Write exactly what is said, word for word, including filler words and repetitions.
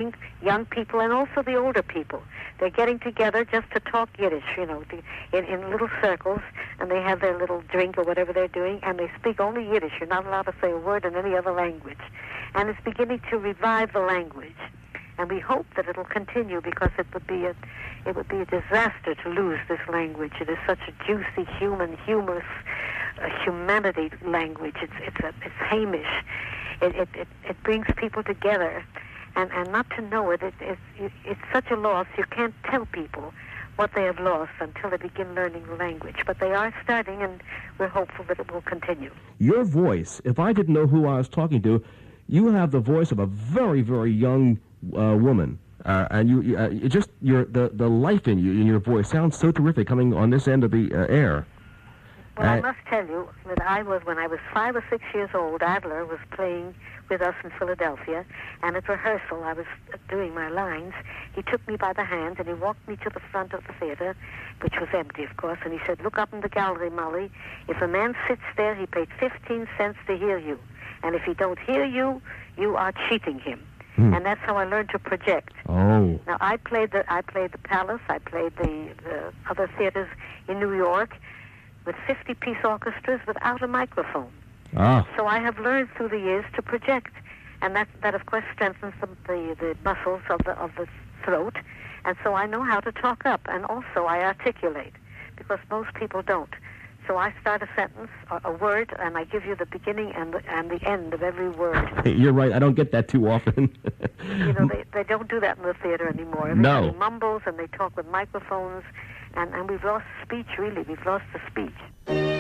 young young people and also the older people. They're getting together just to talk Yiddish, you know, to, in, in little circles, and they have their little drink or whatever they're doing, and they speak only Yiddish. You're not allowed to say a word in any other language. And it's beginning to revive the language. And we hope that it'll continue, because it would be a, it would be a disaster to lose this language. It is such a juicy, human, humorous, uh, humanity language. It's it's a, it's Hamish. It, it it it brings people together, and and not to know it, it it's it's such a loss. You can't tell people what they have lost until they begin learning the language. But they are starting, and we're hopeful that it will continue. Your voice. If I didn't know who I was talking to, you have the voice of a very, very young uh, woman, uh, and you, uh, you just your the, the life in you in your voice sounds so terrific coming on this end of the uh, air. Well, uh, I must tell you that I was when I was five or six years old. Adler was playing with us in Philadelphia, and at rehearsal, I was doing my lines. He took me by the hand and he walked me to the front of the theater, which was empty, of course, and he said, "Look up in the gallery, Molly. If a man sits there, he paid fifteen cents to hear you. And if he don't hear you, you are cheating him." Hmm. And that's how I learned to project. Oh. Now, I played the I played the Palace. I played the, the other theaters in New York with fifty-piece orchestras without a microphone. Ah. So I have learned through the years to project. And that, that of course, strengthens the, the, the muscles of the, of the throat. And so I know how to talk up. And also I articulate, because most people don't. So I start a sentence, a, a word, and I give you the beginning and the, and the end of every word. You're right. I don't get that too often. You know, they, they don't do that in the theater anymore. Everybody No. mumbles and they talk with microphones, and, and we've lost speech, really. We've lost the speech.